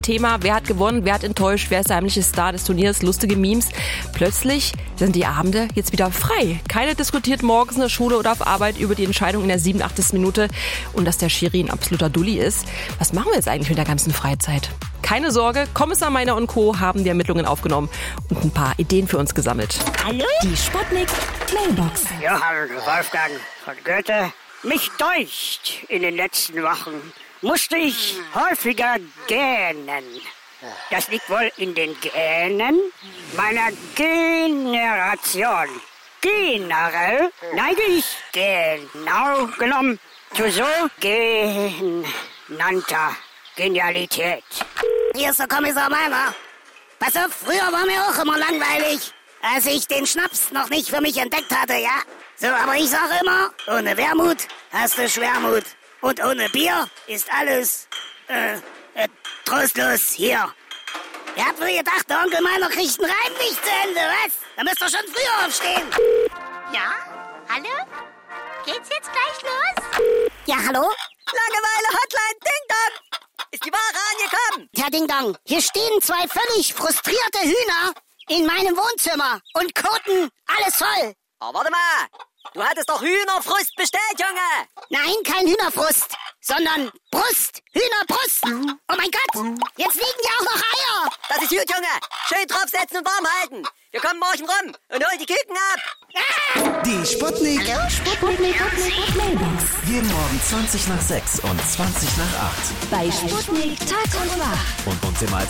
Thema, wer hat gewonnen, wer hat enttäuscht, wer ist der heimliche Star des Turniers, lustige Memes. Plötzlich sind die Abende jetzt wieder frei. Keiner diskutiert morgens in der Schule oder auf Arbeit über die Entscheidung in der 87. Minute und dass der Schiri ein absoluter Dulli ist. Was machen wir jetzt eigentlich mit der ganzen Freizeit? Keine Sorge, Kommissar Meiner und Co. haben die Ermittlungen aufgenommen und ein paar Ideen für uns gesammelt. Hallo? Die Sputnik Mailbox. Ja, hallo, Wolfgang von Goethe. Mich deucht, in den letzten Wochen musste ich häufiger gähnen. Das liegt wohl in den Gänen meiner Generation. Generell neige ich genau genommen zu so genannter Genialität. Hier ist der Kommissar Meiner. Pass auf, früher war mir auch immer langweilig, als ich den Schnaps noch nicht für mich entdeckt hatte, ja? So, aber ich sage immer, ohne Wermut hast du Schwermut. Und ohne Bier ist alles, trostlos hier. Ihr habt wohl gedacht, der Onkel Meiner kriegt einen Reim nicht zu Ende, was? Da müsst ihr schon früher aufstehen. Ja? Hallo? Geht's jetzt gleich los? Ja, hallo? Langeweile-Hotline, Ding Dong! Ist die Ware angekommen? Herr Ding Dong, hier stehen 2 völlig frustrierte Hühner in meinem Wohnzimmer und koten alles voll. Oh, warte mal! Du hattest doch Hühnerfrust bestellt, Junge! Nein, kein Hühnerfrust, sondern Brust. Hühnerbrust. Oh mein Gott, jetzt liegen ja auch noch Eier. Das ist gut, Junge! Schön draufsetzen und warm halten! Wir kommen morgen rum und holen die Küken ab! Die Sputnik. Hallo, Sputnik Mailbox. Jeden Morgen 20 nach 6 und 20 nach 8. Bei Sputnik Tag und Nacht. Und uns im